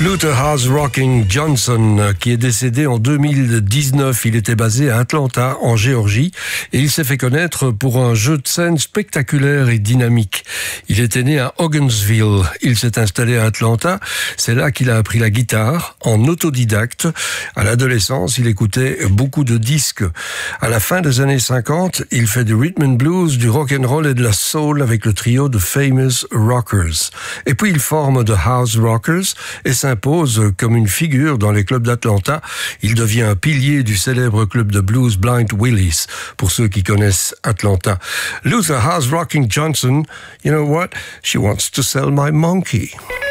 Luther House Rocking Johnson, qui est décédé en 2019. Il était basé à Atlanta, en Géorgie, et il s'est fait connaître pour un jeu de scène spectaculaire et dynamique. Il était né à Hogansville. Il s'est installé à Atlanta. C'est là qu'il a appris la guitare, en autodidacte. À l'adolescence, il écoutait beaucoup de disques. À la fin des années 50, il fait du rhythm and blues, du rock and roll et de la soul avec le trio de Famous Rockers. Et puis il forme The House Rockers et s'impose comme une figure dans les clubs d'Atlanta. Il devient un pilier du célèbre club de blues Blind Willis, pour ceux qui connaissent Atlanta. Luther House Rocking Johnson, you know what? She wants to sell my monkey.